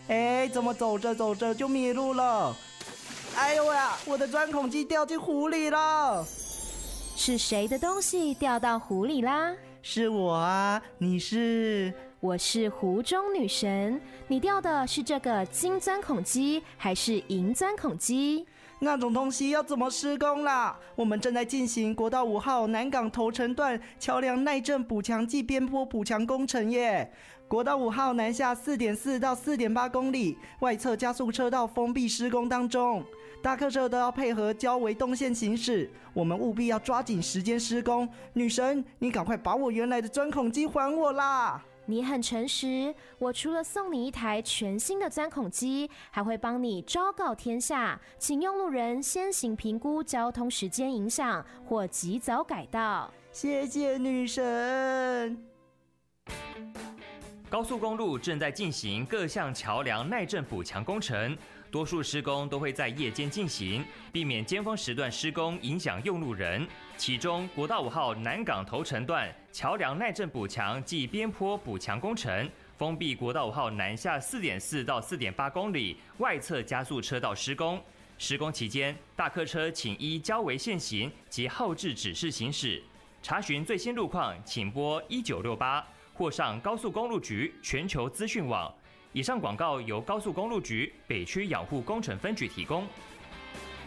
哎，怎么走着走着就迷路了？哎呦呀，我的钻孔机掉进湖里了！ 是谁的东西掉到湖里啦？ 是我啊，你是？ 我是湖中女神。你掉的是这个金钻孔机还是银钻孔机？ 那种东西要怎么施工啦？我们正在进行国道5号南港头城段桥梁耐震补强暨边坡补强工程耶。国道5号南下 4.4 到 4.8 公里，外侧加速车道封闭施工当中，大客车都要配合交维动线行驶，我们务必要抓紧时间施工。女神，你赶快把我原来的钻孔机还我啦！ 你很诚实，我除了送你一台全新的钻孔机，还会帮你昭告天下，请用路人先行评估交通时间影响或及早改道。 谢谢女神。 高速公路正在进行各项桥梁耐震补强工程，多数施工都会在夜间进行，避免尖峰时段施工影响用路人。其中，国道5号南港头城段桥梁耐震补强暨边坡补强工程，封闭国道5号南下 4.4 到 4.8 公里外侧加速车道施工。施工期间，大客车请依交维限行及后置指示行驶。查询最新路况，请拨1968。或上高速公路局全球资讯网。以上广告由高速公路局北区养护工程分局提供。